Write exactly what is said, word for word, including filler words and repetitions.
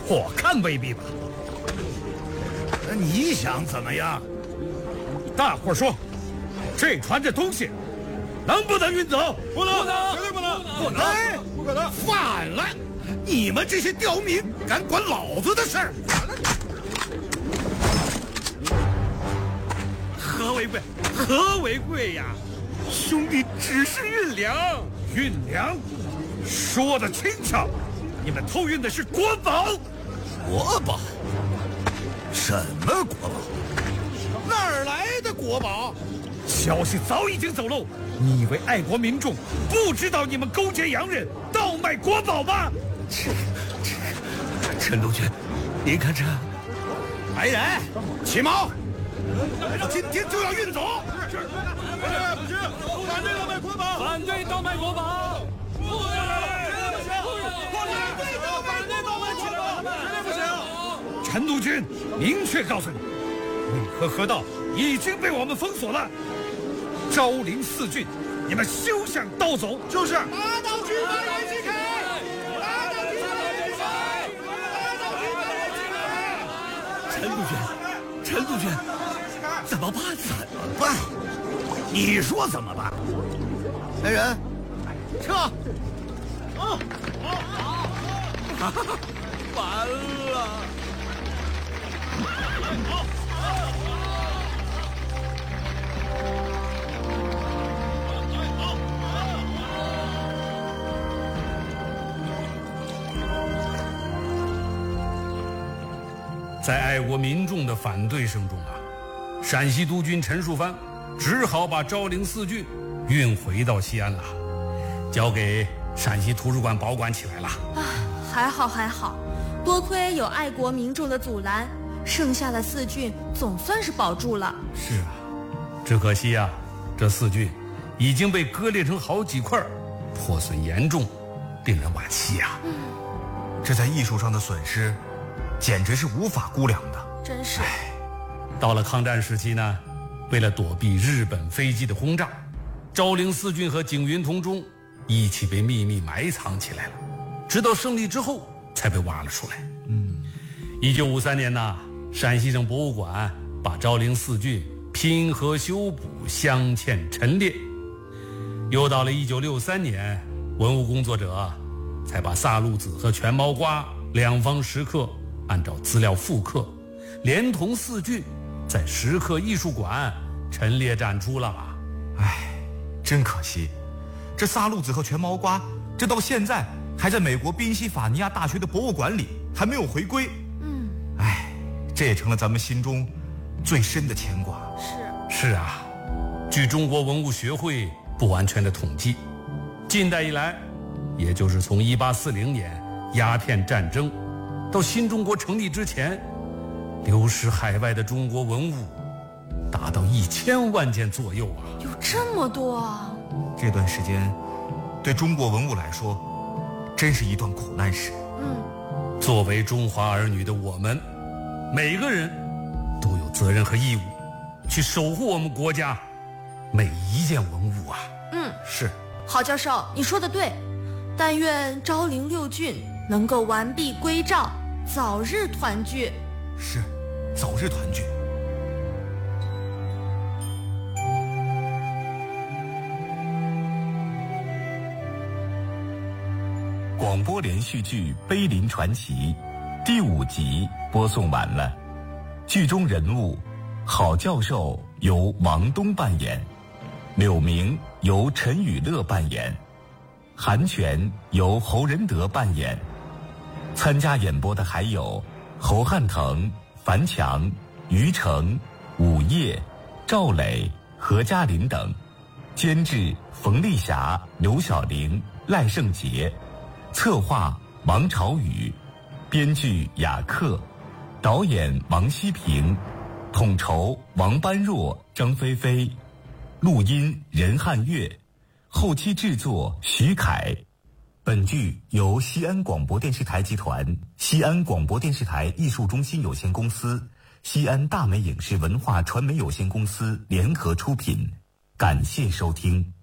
我看未必吧。 那你想怎么样？ 大伙说，这船这东西能不能运走？ 不能， 不能， 绝对不能， 不能， 哎，不可能！反了！你们这些刁民敢管老子的事儿？ 何为贵？何为贵呀？兄弟只是运粮，运粮，说的轻巧。你们偷运的是国宝。 国宝？什么国宝？哪儿来的国宝？ 消息早已经走漏，你以为爱国民众不知道你们勾结洋人盗卖国宝吗？ 这这，陈督军，您看这， 来人，起锚！今天就要运走。是，不行，反对盗卖国宝， 反对盗卖国宝，不行，绝对不行，反对盗卖国宝，绝对不行。 陈督军，明确告诉你，运河河道已经被我们封锁了。昭陵四郡，你们休想盗走！ 就是。 打倒军阀袁世凯！打倒军阀袁世凯！打倒军阀袁世凯！ 陈督军，陈督军，怎么办？ 怎么办？你说怎么办？来人，撤！ 啊！ 完了！ 在爱国民众的反对声中啊，陕西督军陈树藩只好把昭陵四郡运回到西安了，交给陕西图书馆保管起来了。 啊，还好还好，多亏有爱国民众的阻拦，剩下的四郡总算是保住了。 是啊，只可惜啊，这四郡已经被割裂成好几块，破损严重，令人惋惜啊。 嗯，这在艺术上的损失简直是无法估量的。 真是。 到了抗战时期呢，为了躲避日本飞机的轰炸，昭陵四郡和景云同中一起被秘密埋藏起来了，直到胜利之后才被挖了出来。 嗯， 一九五三年呢，陕西省博物馆把昭陵四郡拼合修补，镶嵌陈列。又到了一九六三年，文物工作者才把萨路子和全毛瓜两方石刻按照资料复刻，连同四郡在石刻艺术馆陈列展出了。 唉，真可惜，这萨路子和全毛瓜，这到现在还在美国宾夕法尼亚大学的博物馆里，还没有回归。 嗯， 唉，这也成了咱们心中最深的牵挂。 是是啊，据中国文物学会不完全的统计，近代以来，也就是从一八四零年鸦片战争到新中国成立之前，流失海外的中国文物达到一千万件左右啊！ 有这么多啊！ 这段时间对中国文物来说真是一段苦难史。 嗯， 作为中华儿女的我们，每个人都有责任和义务去守护我们国家每一件文物啊。 嗯， 是。 郝教授，你说的对，但愿昭陵六郡能够完璧归赵，早日团聚。 是，早日团聚。 广播连续剧《碑林传奇》第五集播送完了，剧中人物郝教授由王东扮演，柳明由陈雨乐扮演，韩全由侯仁德扮演。参加演播的还有侯汉腾、樊强、于成、武业、赵磊、何嘉林等，监制冯丽霞、刘晓玲、赖胜杰，策划王朝宇，编剧雅克，导演王希平，统筹王般若、张菲菲，录音任汉月，后期制作徐凯。本剧由西安广播电视台集团、西安广播电视台艺术中心有限公司、西安大美影视文化传媒有限公司联合出品，感谢收听。